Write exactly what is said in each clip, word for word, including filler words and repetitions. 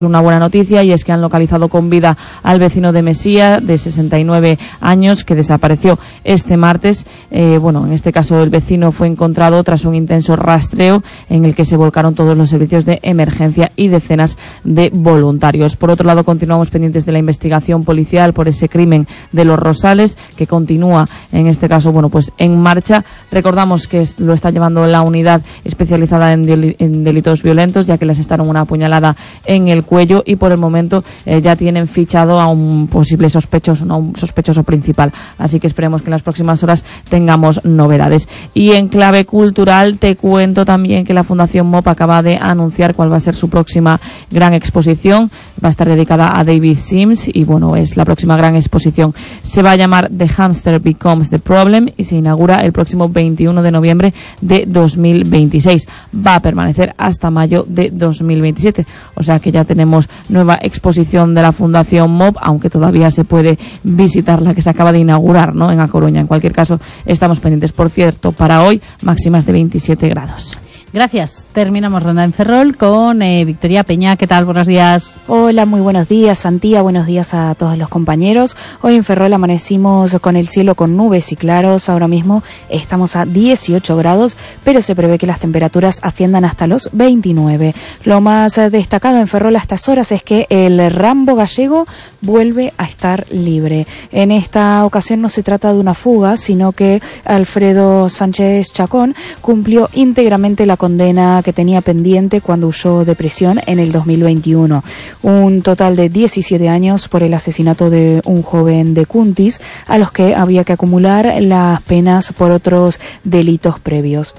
Una buena noticia, y es que han localizado con vida al vecino de Mesía, de sesenta y nueve años, que desapareció este martes. Eh, bueno, en este caso el vecino fue encontrado tras un intenso rastreo en el que se volcaron todos los servicios de emergencia y decenas de voluntarios. Por otro lado, continuamos pendientes de la investigación policial por ese crimen de Los Rosales, que continúa en este caso, bueno, pues en marcha. Recordamos que lo está llevando la unidad especializada en, del, en delitos violentos, ya que les asestaron una puñalada en el cuello, y por el momento eh, ya tienen fichado a un posible sospechoso, no un sospechoso principal. Así que esperemos que en las próximas horas tengamos novedades. Y en clave cultural te cuento también que la Fundación M O P acaba de anunciar cuál va a ser su próxima gran exposición. Va a estar dedicada a David Sims, y bueno, es la próxima gran exposición. Se va a llamar The Hamster Becomes the Problem y se inaugura el próximo veintiuno de noviembre de dos mil veintiséis. Va a permanecer hasta mayo de dos mil veintisiete. O sea que ya tenemos Tenemos nueva exposición de la Fundación M O P, aunque todavía se puede visitar la que se acaba de inaugurar, ¿no?, en A Coruña. En cualquier caso, estamos pendientes. Por cierto, para hoy, máximas de veintisiete grados. Gracias. Terminamos ronda en Ferrol con eh, Victoria Peña. ¿Qué tal? Buenos días. Hola, muy buenos días, Santía. Buenos días a todos los compañeros. Hoy en Ferrol amanecimos con el cielo con nubes y claros. Ahora mismo estamos a dieciocho grados, pero se prevé que las temperaturas asciendan hasta los veintinueve. Lo más destacado en Ferrol a estas horas es que el Rambo gallego vuelve a estar libre. En esta ocasión no se trata de una fuga, sino que Alfredo Sánchez Chacón cumplió íntegramente la condena que tenía pendiente cuando huyó de prisión en el dos mil veintiuno. Un total de diecisiete años por el asesinato de un joven de Cuntis, a los que había que acumular las penas por otros delitos previos.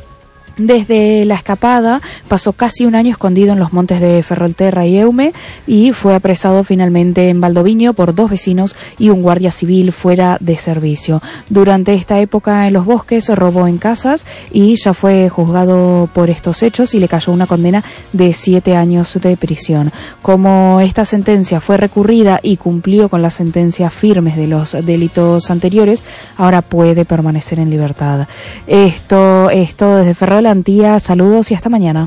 Desde la escapada pasó casi un año escondido en los montes de Ferrolterra y Eume, y fue apresado finalmente en Valdoviño por dos vecinos y un guardia civil fuera de servicio. Durante esta época en los bosques robó en casas y ya fue juzgado por estos hechos y le cayó una condena de siete años de prisión. Como esta sentencia fue recurrida y cumplió con las sentencias firmes de los delitos anteriores, ahora puede permanecer en libertad. Esto es todo desde Ferrol. Antía, saludos y hasta mañana.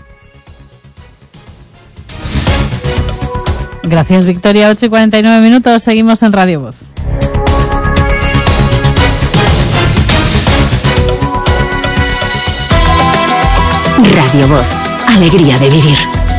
Gracias, Victoria. ocho y cuarenta y nueve minutos. Seguimos en Radio Voz. Radio Voz. Alegría de vivir.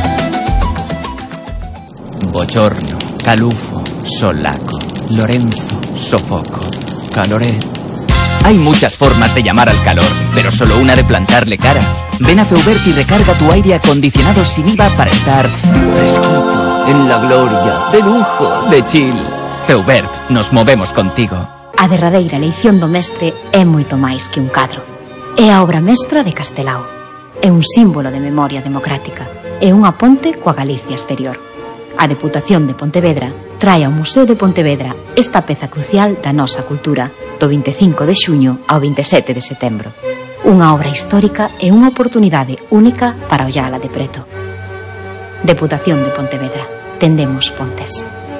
Bochorno, calufo, solaco, Lorenzo, sofoco, caloré. Hay muchas formas de llamar al calor, pero solo una de plantarle cara. Ven a Feubert y recarga tu aire acondicionado sin I V A para estar fresquito, en la gloria, de lujo, de chill. Feubert, nos movemos contigo. A derradeira eleición do mestre é moito máis que un cadro. É a obra mestra de Castelao. É un símbolo de memoria democrática. É unha ponte coa Galicia exterior. A Deputación de Pontevedra trae ao Museo de Pontevedra esta peza crucial da nosa cultura do vinte e cinco de xuño ao vinte e sete de setembro. Unha obra histórica e unha oportunidade única para ollala de preto. Deputación de Pontevedra. Tendemos pontes.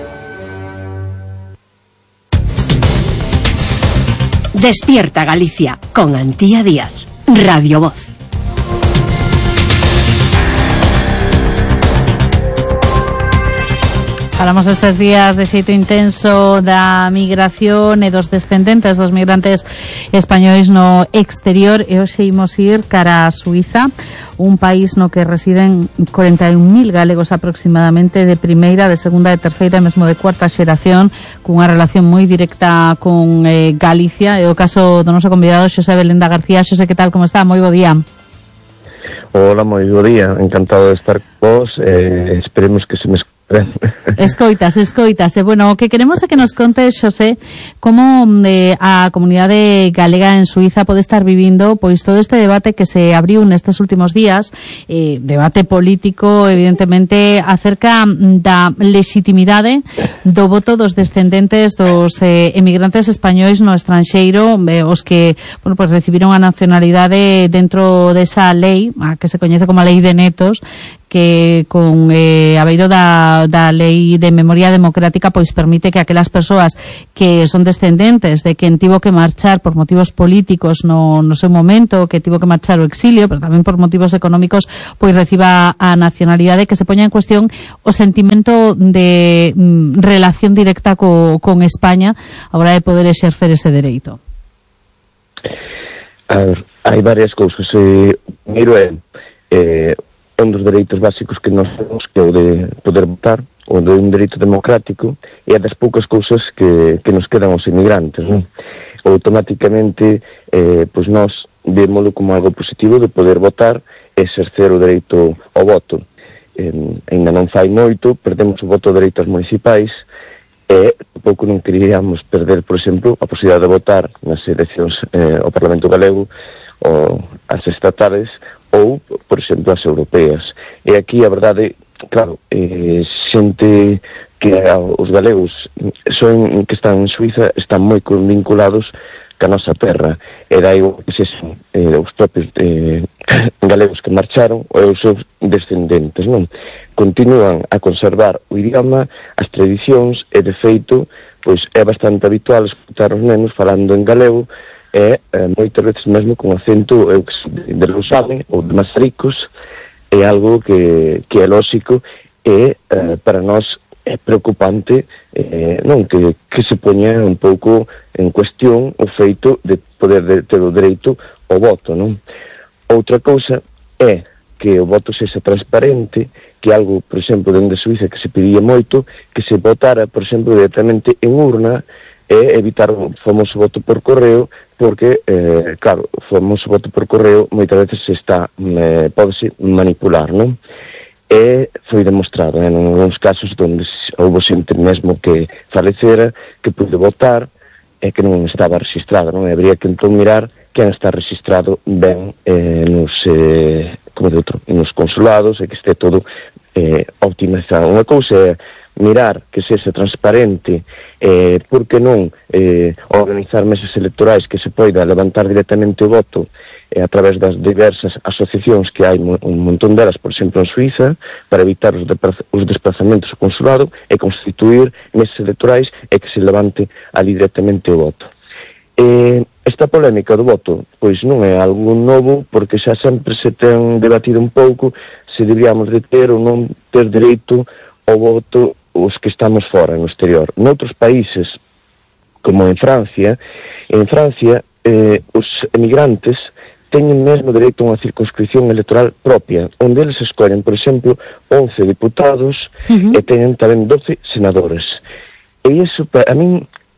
Despierta Galicia con Antía Díaz. Radio Voz. Falamos estes días de xeito intenso da migración e dos descendentes dos migrantes españois no exterior, e hoxe imos ir cara a Suiza, un país no que residen corenta e un mil galegos aproximadamente, de primeira, de segunda, de terceira e mesmo de cuarta xeración, cunha relación moi directa con eh, Galicia. É o caso do noso convidado Xosé Belenda García. Xosé, que tal, como está? Moi bo día. Hola, moi bo día, encantado de estar con vos, eh, esperemos que se me Escoitas, escoitas. E, bueno, o que queremos é que nos conte, Xosé, como eh, a comunidade galega en Suiza pode estar vivindo pois todo este debate que se abriu nestes últimos días, eh, debate político, evidentemente, acerca da legitimidade do voto dos descendentes dos eh, emigrantes españois no estranxeiro, eh, os que, bueno, pues recibiron a nacionalidade dentro desa lei, a que se coñece como a Lei de Netos, que con eh, a beiro da, da lei de memoria democrática pois permite que aquelas persoas que son descendentes de quen tivo que marchar por motivos políticos no, no seu momento, que tivo que marchar o exilio, pero tamén por motivos económicos, pois reciba a nacionalidade, que se poña en cuestión o sentimento de mm, relación directa co, con España a hora de poder exercer ese dereito. A ver, hai varias cousas. Eh, primeiro é eh, un dos dereitos básicos que nós temos, que é o de poder votar, o de un dereito democrático, e é das poucas cousas que, que nos quedan os inmigrantes, non? Automáticamente, eh, pois nós vémolo como algo positivo de poder votar e exercer o dereito ao voto. Eh, ainda non fai moito, perdemos o voto de dereitos municipais, e pouco non queríamos perder, por exemplo, a posibilidade de votar nas eleccións eh, ao Parlamento Galego, ou as estatales, ou, por exemplo, as europeas. E aquí, a verdade, claro, eh, xente que a, os galegos son, que están en Suiza están moi vinculados ca nosa terra, e dai que se son eh, os propios eh, galegos que marcharon ou os seus descendentes, non? Continúan a conservar o idioma, as tradicións, e de feito, pois é bastante habitual escutar os nenos falando en galego, e eh, moitas veces mesmo con acento eu que de Lousame ou de Mazaricos, é algo que, que é lóxico, e eh, para nós é preocupante eh, non que, que se poña un pouco en cuestión o feito de poder de, ter o dereito ao voto, non? Outra cousa é que o voto sexa transparente, que algo, por exemplo, dende Suiza que se pedía moito, que se votara, por exemplo, directamente en urna, e evitar o famoso voto por correo, porque, eh, claro, o famoso voto por correo moitas veces se está, eh, pódese manipular, non? E foi demostrado, en alguns casos onde houve xente mesmo que falecera, que pude votar e que non estaba registrado, non? E habría que entón mirar quen está registrado ben eh, nos, eh, como de outro, nos consulados, e que este todo eh, optimizado. Unha cousa é mirar que sexa transparente, eh, por que non eh, organizar mesas electorais que se poida levantar directamente o voto eh, a través das diversas asociacións que hai un montón delas, por exemplo, en Suiza, para evitar os, os desplazamentos ao consulado, e constituir mesas electorais e que se levante ali directamente o voto. Eh, esta polémica do voto pois non é algo novo, porque xa sempre se ten debatido un pouco se deberíamos de ter ou non ter dereito ao voto os que estamos fora, no exterior. Noutros países, como en Francia, en Francia eh, os emigrantes teñen mesmo dereito a unha circunscripción electoral propia, onde eles escollen, por exemplo, once diputados, uh-huh. e teñen tamén doce senadores. E iso, a min,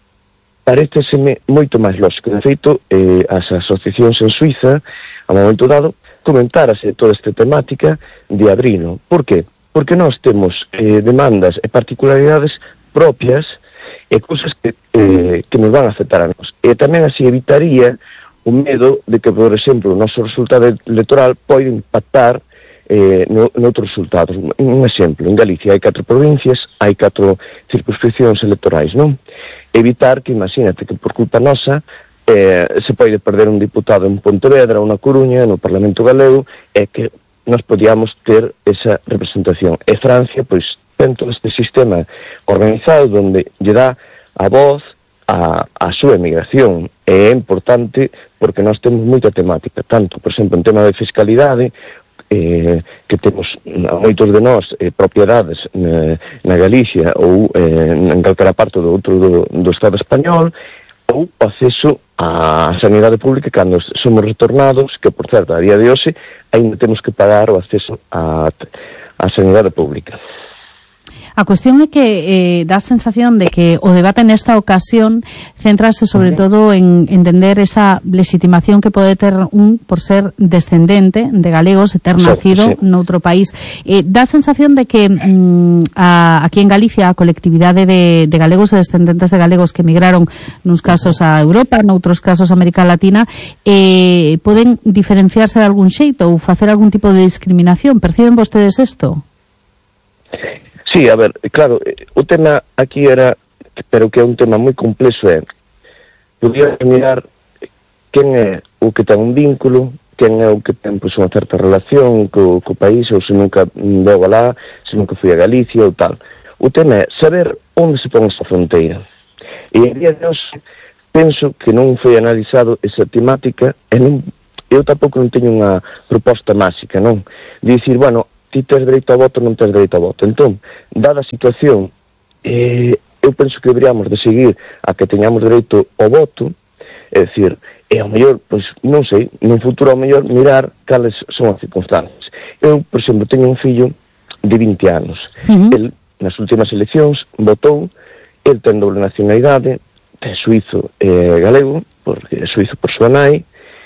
pareceseme moito máis lógico. De feito, eh, as asociacións en Suiza, a momento dado, comentárase toda esta temática de abrilo. Por que? Porque nós temos eh, demandas e particularidades propias e cousas que, eh, que nos van a afectar a nós. E tamén así evitaría o medo de que, por exemplo, o noso resultado electoral pode impactar eh, no, noutros resultados. Un exemplo, en Galicia hai catro provincias, hai catro circunscripcións electorais, non? Evitar que, imagínate, que por culpa nosa eh, se pode perder un diputado en Pontevedra ou na Coruña, no Parlamento Galego, e que nós podíamos ter esa representación. E Francia, pois, ten todo este sistema organizado onde lle dá a voz a, a súa emigración. E é importante porque nós temos moita temática, tanto, por exemplo, en tema de fiscalidade, eh, que temos a moitos de nós eh, propiedades na, na Galicia ou eh, en calquera parte do outro do, do Estado español, ou acceso á sanidade pública cando somos retornados, que, por certo, a día de hoxe, ainda temos que pagar o acceso á, á sanidade pública. A cuestión é que eh, dá a sensación de que o debate nesta ocasión centrase sobre uh-huh. todo en entender esa legitimación que pode ter un por ser descendente de galegos e ter nacido sí, sí. noutro país. Eh, dá a sensación de que mm, a, aquí en Galicia a colectividade de, de galegos e descendentes de galegos que emigraron nuns casos a Europa, noutros casos a América Latina, eh, poden diferenciarse de algún xeito ou facer algún tipo de discriminación. Perciben vostedes isto? Sí, a ver, claro, o tema aquí era, pero que é un tema moi complexo, é, podía mirar quen é o que ten un vínculo, quen é o que ten pois, unha certa relación co, co país, ou se nunca veu alá, se nunca fui a Galicia ou tal. O tema é saber onde se pon esa fronteira. E a día de hoxe penso que non foi analizado esa temática e non, eu tampouco non teño unha proposta máxica, non? De dicir, bueno, ti tes dereito ao voto, non tes dereito ao voto. Entón, dada a situación, eh, eu penso que deberíamos de seguir a que teñamos dereito ao voto, é dicir, e ao mellor, pois, non sei, no futuro ao mellor mirar cales son as circunstancias. Eu, por exemplo, teño un fillo de vinte anos. Uh-huh. El, nas últimas eleccións, votou, el ten doble nacionalidade, é suizo e galego, porque é suizo por súa nai,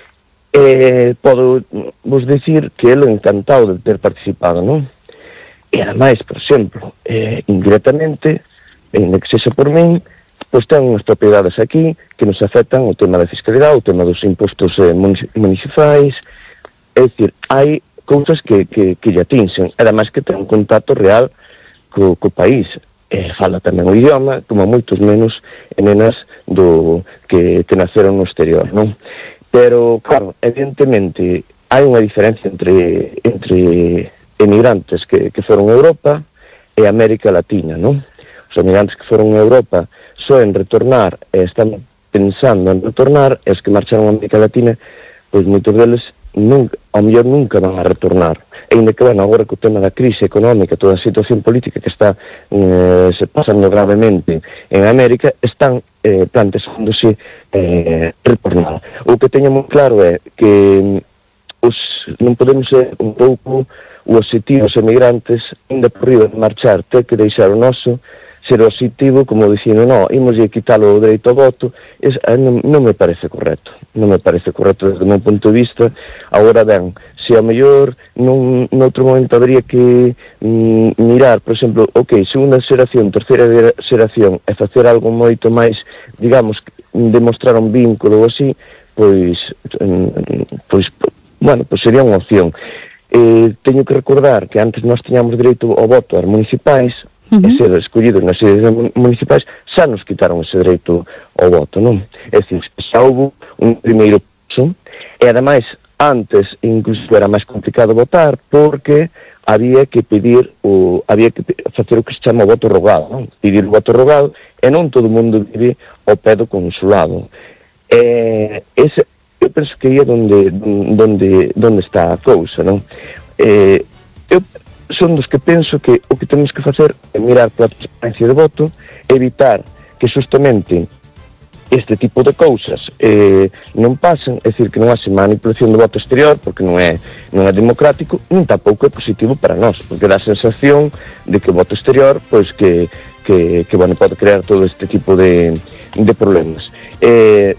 e podo vos dicir que ele é encantado de ter participado, non? E ademais, por exemplo, eh, indirectamente, en que sexa por min, pois ten unhas propiedades aquí que nos afectan o tema da fiscalidade, o tema dos impostos eh, municipais, é dicir, hai cousas que, que, que lle atinxen, ademais que ten un contacto real co, co país, e fala tamén o idioma, como moitos menos e nenas do que, que naceron no exterior, non? Pero, claro, evidentemente, hai unha diferencia entre, entre emigrantes que, que foron a Europa e América Latina, non? Os emigrantes que foron a Europa soen retornar e están pensando en retornar, e os que marcharon a América Latina, pois moitos deles nunca, ao mellor nunca van a retornar. E ainda que, bueno, agora co tema da crise económica, toda a situación política que está eh, se pasando gravemente en América, están eh, planteándose eh, retornar. O que teño moi claro é que os, non podemos ser un pouco o objetivo os emigrantes, ainda por riba de marchar, ter que deixar o noso, ser objetivo, como dicindo, no, imos a quitalo o dereito ao voto, es, non, non me parece correcto, non me parece correcto desde o meu punto de vista. Agora ben, se ao mellor nun, noutro momento habería que mm, mirar, por exemplo, ok, segunda xeración, terceira xeración, e facer algo moito máis, digamos, demostrar un vínculo ou así, pois, mm, pois, bueno, pois sería unha opción. Eh, teño que recordar que antes nós tiñamos dereito ao voto ás municipais, uh-huh. e ser escollidos nas sedes municipais, xa nos quitaron ese dereito ao voto, non? É dicir, xa houve un primeiro paso, e ademais, antes, incluso era máis complicado votar, porque había que pedir, o, había que facer o que se chama o voto rogado, non? Pedir o voto rogado, e non todo o mundo vive ao pé do consulado. E ese, eu penso que aí é donde, donde, donde está a cousa, non? Eh, eu son dos que penso que o que temos que facer é mirar pola transparencia de voto, evitar que justamente este tipo de cousas eh, non pasen, é dicir, que non haxe manipulación do voto exterior, porque non é, non é democrático, nin tampouco é positivo para nós, porque dá a sensación de que o voto exterior, pois que, que, que bueno, pode crear todo este tipo de, de problemas. Eh,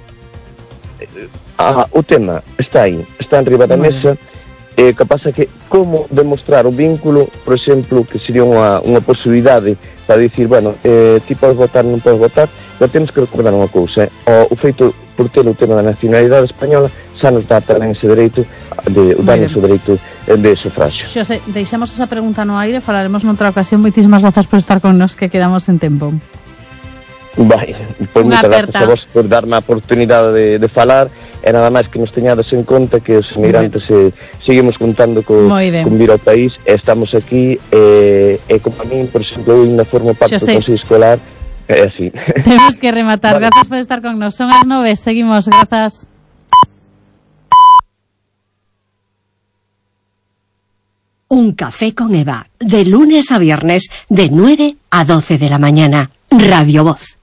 ah, o tema está aí, está en riba da mesa. Eh, que pasa que como demostrar o vínculo, por exemplo, que sería unha, unha posibilidade para dicir, bueno, eh, ti podes votar, non podes votar, pero temos que recordar unha cousa, eh? o, o feito por ter o tema da nacionalidade española xa nos dá tamén ese dereito de, danos o dereito de sufragio. Xosé, deixamos esa pregunta no aire, falaremos noutra ocasión. Moitísimas grazas por estar con nos, que quedamos en tempo. Vai, pois moitas grazas a vos por darme a oportunidade de, de falar. E nada máis que nos teñades en conta que os emigrantes eh, seguimos contando co, con vir ao país, e estamos aquí, e, e como a min, por exemplo, eu ainda formo parte do Consello Escolar, é así. Temos que rematar, vale. Grazas por estar con nos. Son as nove, seguimos, grazas. Un café con Eva, de lunes a viernes, de nueve a doce de la mañana. Radio Voz.